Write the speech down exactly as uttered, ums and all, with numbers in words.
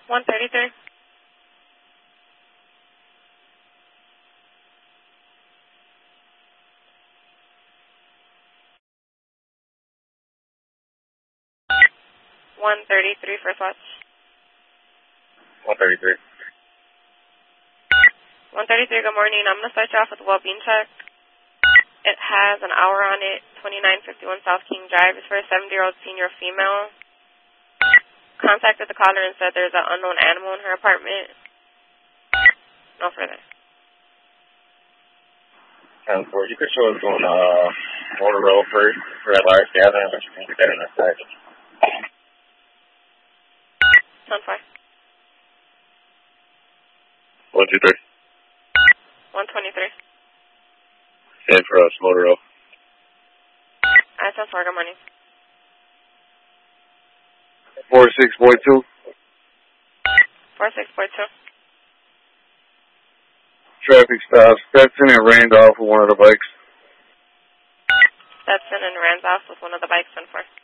one thirty-three. one thirty-three, first watch. one thirty-three. one thirty-three, good morning. I'm going to start you off with a well-being check. It has an hour on it, twenty-nine fifty-one South King Drive. It's for a seventy-year-old senior female. Contacted the caller and said there's an unknown animal in her apartment. No further. ten four, you could show us on uh, Motor Road first for that large gathering, but you can get that in a second. ten four. one two three. one twenty-three. Same for us, Motor Road. I ten four, good morning. four six point two. four six four two. Traffic stops. Stetson and rained off with one of the bikes. Stetson and Randolph with one of the bikes, ten four.